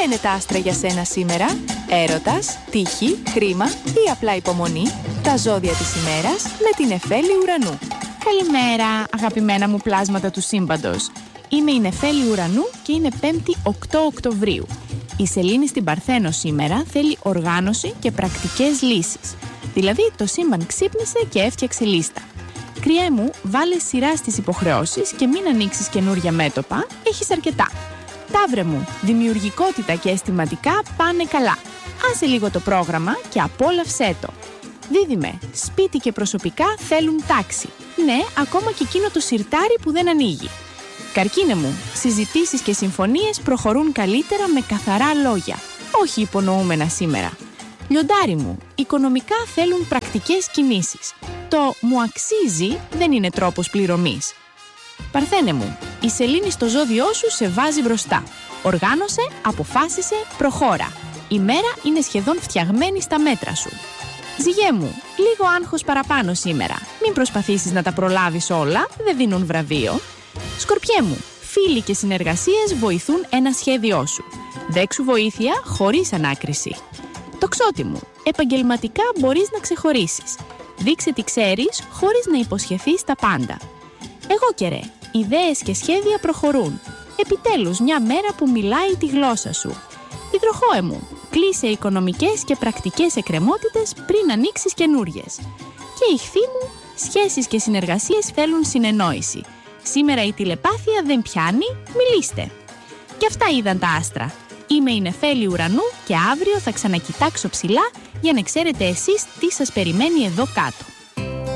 λένε τα άστρα για σένα σήμερα? Έρωτας, τύχη, χρήμα ή απλά υπομονή? Τα ζώδια της ημέρας με την Νεφέλη Ουρανού. Καλημέρα, αγαπημένα μου πλάσματα του σύμπαντος. Είμαι η Νεφέλη Ουρανού και είναι 5η 8 Οκτωβρίου. Η σελήνη στην Παρθένο σήμερα θέλει οργάνωση και πρακτικές λύσεις. Δηλαδή, το σύμπαν ξύπνησε και έφτιαξε λίστα. Κριέ μου, βάλε σειρά στις υποχρεώσεις και μην ανοίξεις καινούρια μέτωπα, έχεις αρκετά. Ταύρε μου, δημιουργικότητα και αισθηματικά πάνε καλά. Άσε λίγο το πρόγραμμα και απόλαυσέ το. Δίδυμε, σπίτι και προσωπικά θέλουν τάξη. Ναι, ακόμα και εκείνο το σιρτάρι που δεν ανοίγει. Καρκίνε μου, συζητήσεις και συμφωνίες προχωρούν καλύτερα με καθαρά λόγια, όχι υπονοούμενα σήμερα. Λιοντάρι μου, οικονομικά θέλουν πρακτικές κινήσεις. Το «μου αξίζει» δεν είναι τρόπος πληρωμής. Παρθένε μου, η σελήνη στο ζώδιό σου σε βάζει μπροστά. Οργάνωσε, αποφάσισε, προχώρα. Η μέρα είναι σχεδόν φτιαγμένη στα μέτρα σου. Ζυγέ μου, λίγο άγχος παραπάνω σήμερα. Μην προσπαθήσεις να τα προλάβεις όλα, δεν δίνουν βραβείο. Σκορπιέ μου, φίλοι και συνεργασίες βοηθούν ένα σχέδιό σου. Δέξου βοήθεια χωρίς ανάκριση. Τοξότη μου, επαγγελματικά μπορείς να ξεχωρίσεις. Δείξε τι ξέρεις χωρίς να υποσχεθείς τα πάντα. Εγώ και ρε, ιδέες και σχέδια προχωρούν. Επιτέλους μια μέρα που μιλάει τη γλώσσα σου. Υδροχόε μου, κλείσε οικονομικές και πρακτικές εκκρεμότητες πριν ανοίξεις καινούριες. Και Ιχθύ μου, σχέσεις και συνεργασίες θέλουν συνεννόηση. Σήμερα η τηλεπάθεια δεν πιάνει, μιλήστε. Και αυτά είδαν τα άστρα. Είμαι η Νεφέλη Ουρανού και αύριο θα ξανακοιτάξω ψηλά για να ξέρετε εσείς τι σας περιμένει εδώ κάτω.